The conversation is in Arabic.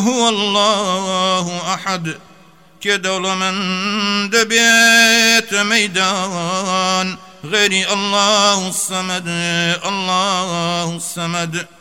هو الله أحد كدول من دبيت ميدان غيري الله الصمد الله الصمد